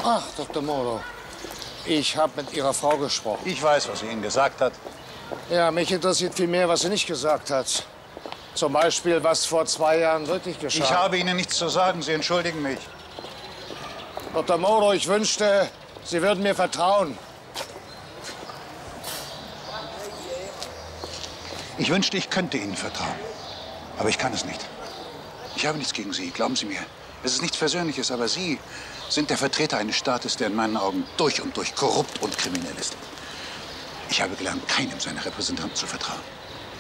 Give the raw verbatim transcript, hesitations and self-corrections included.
Ach, Doktor Moro, ich habe mit Ihrer Frau gesprochen. Ich weiß, was sie Ihnen gesagt hat. Ja, mich interessiert viel mehr, was sie nicht gesagt hat. Zum Beispiel, was vor zwei Jahren wirklich geschah. Ich habe Ihnen nichts zu sagen. Sie entschuldigen mich. Doktor Moro, ich wünschte, Sie würden mir vertrauen. Ich wünschte, ich könnte Ihnen vertrauen. Aber ich kann es nicht. Ich habe nichts gegen Sie, glauben Sie mir. Es ist nichts Persönliches, aber Sie sind der Vertreter eines Staates, der in meinen Augen durch und durch korrupt und kriminell ist. Ich habe gelernt, keinem seiner Repräsentanten zu vertrauen.